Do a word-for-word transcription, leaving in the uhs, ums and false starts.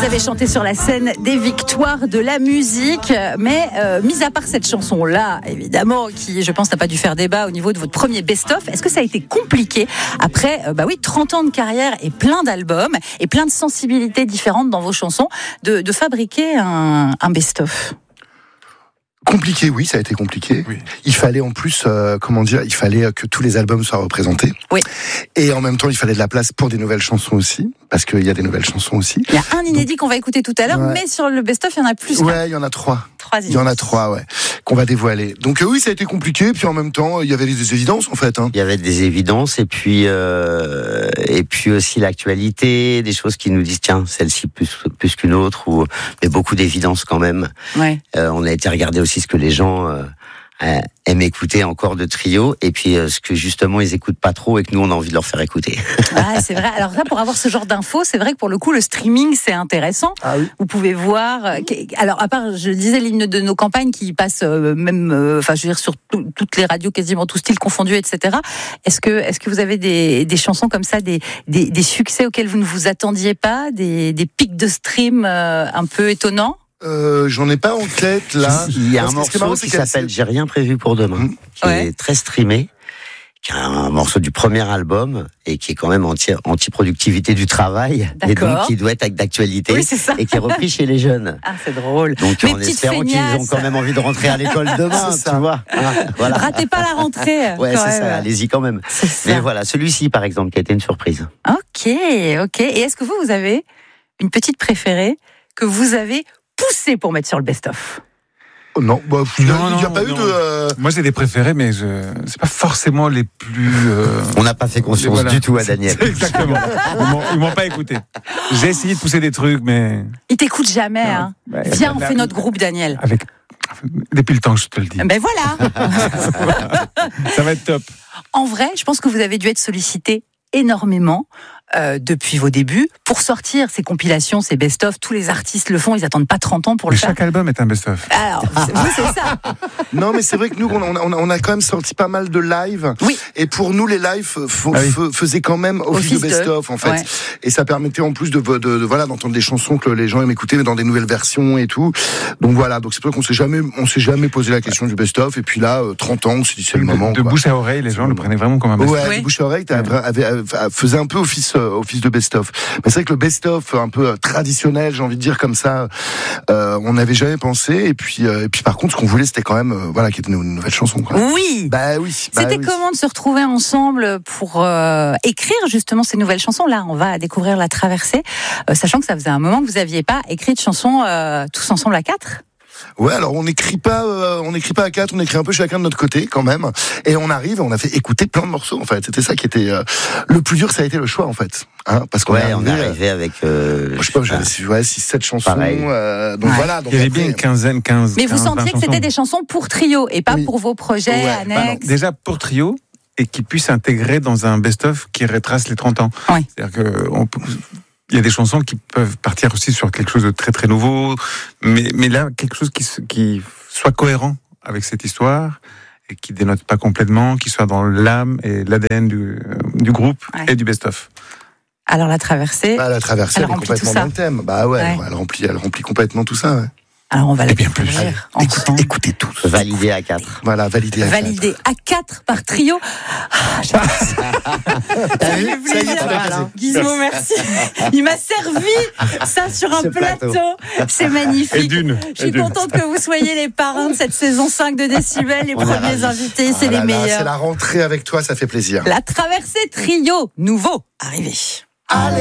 avez chanté sur la scène des victoires de la musique, mais euh, mis à part cette chanson-là, évidemment, qui, je pense, n'a pas dû faire débat au niveau de votre premier best-of, est-ce que ça a été compliqué après, euh, bah oui, trente ans de carrière et plein d'albums et plein de sensibilités différentes dans vos chansons, de, de fabriquer un, un best-of? Compliqué, oui, ça a été compliqué. Oui. Il fallait en plus, euh, comment dire, il fallait que tous les albums soient représentés. Oui. Et en même temps, il fallait de la place pour des nouvelles chansons aussi, parce qu'il y a des nouvelles chansons aussi. Il y a un inédit Donc, qu'on va écouter tout à l'heure, ouais. mais sur le best-of, il y en a plus. Ouais, il y en a trois. Trois il y en a trois, ouais, qu'on va dévoiler. Donc euh, oui, ça a été compliqué, puis en même temps, il y avait des évidences en fait. Hein. Il y avait des évidences, et puis euh, et puis aussi l'actualité, des choses qui nous disent tiens, celle-ci plus plus qu'une autre, ou mais beaucoup d'évidences quand même. Ouais. Euh, on a été regarder aussi ce que les gens euh, euh, aiment écouter encore de Trio, et puis euh, ce que justement ils écoutent pas trop et que nous on a envie de leur faire écouter. Ah, c'est vrai. Alors là, pour avoir ce genre d'infos, c'est vrai que pour le coup, le streaming, c'est intéressant. Ah oui. Vous pouvez voir. Alors, à part, je disais, l'hymne de nos campagnes qui passe euh, même, euh, enfin, je veux dire, sur tout, toutes les radios, quasiment tous styles confondus, et cetera. Est-ce que, est-ce que vous avez des, des chansons comme ça, des, des, des succès auxquels vous ne vous attendiez pas, des, des pics de stream euh, un peu étonnants? Euh, j'en ai pas en tête là. Il y a un Parce que morceau c'est qui marrant, c'est s'appelle qu'elle- J'ai rien prévu pour demain, Mmh. qui Ouais. est très streamé, qui est un morceau du premier album et qui est quand même anti anti-productivité du travail, et D'accord. donc qui doit être d'actualité, Oui, c'est ça. et qui est repris chez les jeunes. Ah, c'est drôle. Donc Mes en petites espérant qu'ils feignasses. ont quand même envie de rentrer à l'école demain, C'est ça. tu vois. Ah, voilà. Ratez pas la rentrée. Ouais, quand c'est même. ça, allez-y quand même. C'est ça. Mais voilà, celui-ci par exemple, qui a été une surprise. Ok, ok. Et est-ce que vous, vous avez une petite préférée que vous avez poussée pour mettre sur le best-of? Oh, non, bah, il n'y a, Non, il y a non, pas eu non. de. euh, Moi, j'ai des préférés, mais je... c'est pas forcément les plus. Euh... On n'a pas fait confiance Voilà. du tout à Daniel. Exactement. Ils m'ont, ils m'ont pas écouté. J'ai essayé de pousser des trucs, mais. Il t'écoute jamais, hein. Bah, Viens, on là, fait notre groupe, Daniel. Avec. Depuis le temps que je te le dis. Ben voilà. Ça va être top. En vrai, je pense que vous avez dû être sollicité énormément euh, depuis vos débuts pour sortir ces compilations, ces best-of. Tous les artistes le font, ils attendent pas trente ans pour Mais le faire. chaque album est un best-of. Alors, c'est- vous, c'est ça. Non, mais c'est vrai que nous, on a, on a, on a quand même sorti pas mal de live. Oui. Et pour nous, les lives f- Ah oui. f- faisaient quand même office, Office de de- best-of, en fait. ouais. Et ça permettait en plus de, de, de, de- voilà, d'entendre des chansons que les gens aiment écouter, mais dans des nouvelles versions et tout. Donc voilà. Donc c'est pour ça qu'on s'est jamais, on s'est jamais posé la question du best-of. Et puis là, euh, trente ans, on s'est dit c'est le moment. De quoi. bouche à oreille, les gens le prenaient vraiment comme un best-of. Ouais, Oui. de bouche à oreille, t'as- avait- avait- faisait un peu office, euh, office de best-of. Mais c'est vrai que le best-of, un peu euh, traditionnel, j'ai envie de dire comme ça, euh, on n'avait jamais pensé. Et puis, euh, et puis par contre, ce qu'on voulait, c'était quand même, euh, voilà, qu'il y ait une, une nouvelle chanson. Quoi. Oui. Bah oui. bah C'était oui. comment de se retrouver ensemble pour euh, écrire justement ces nouvelles chansons? Là, on va découvrir La Traversée, euh, sachant que ça faisait un moment que vous n'aviez pas écrit de chansons euh, tous ensemble à quatre. Ouais, alors on n'écrit pas, euh, on n'écrit pas à quatre, on écrit un peu chacun de notre côté quand même. Et on arrive, on a fait écouter plein de morceaux en fait. C'était ça qui était euh, le plus dur, ça a été le choix en fait, hein, parce qu'on Ouais, est on est arrivé, arrivé avec. Euh, euh, je sais pas, j'avais six, ouais, six, sept chansons. Pareil. Euh, donc Ouais. voilà. Donc Il y avait après, bien une quinzaine, quinze. Mais vous quinze, vingt sentiez que c'était chansons. des chansons pour Trio et pas Oui. pour vos projets Ouais, bah non, annexes. Déjà pour Trio, et qui puisse s'intégrer dans un best-of qui retrace les trente ans. Oui. C'est-à-dire que on peut- il y a des chansons qui peuvent partir aussi sur quelque chose de très très nouveau, mais, mais là, quelque chose qui, se- qui soit cohérent avec cette histoire et qui dénote pas complètement, qui soit dans l'âme et l'A D N du, euh, du groupe Ouais. et du best-of. Alors La Traversée, bah, la traversée, Elle elle, est remplit complètement tout ça. dans le thème. Bah ouais, Ouais. elle remplit, elle remplit complètement tout ça. Ouais. alors on va la Et bien plus. découvrir Écoutez, ensemble. écoutez tous. validé à quatre. Voilà, validé. à quatre. Validé à quatre par Trio. Ah, ça T'as vu fait Ça y est, plaisir. tu l'as passé. Gizmo, merci. Il m'a servi ça sur un Ce plateau. plateau. C'est Et magnifique. d'une. Je suis et d'une. contente que vous soyez les parrains de cette saison cinq de Décibel, les On est premiers ravis. invités, c'est Ah les là là, meilleurs. C'est la rentrée avec toi, ça fait plaisir. La Traversée Trio, nouveau, arrivé.